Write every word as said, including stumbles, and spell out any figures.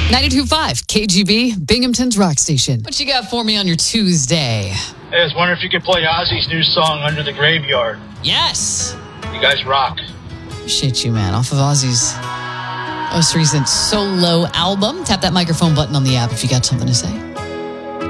ninety-two point five K G B, Binghamton's rock station. What you got for me on your Tuesday? Hey, I was wondering if you could play Ozzy's new song, Under the Graveyard. Yes. You guys rock. Appreciate you, man. Off of Ozzy's most recent solo album. Tap that microphone button on the app if you got something to say.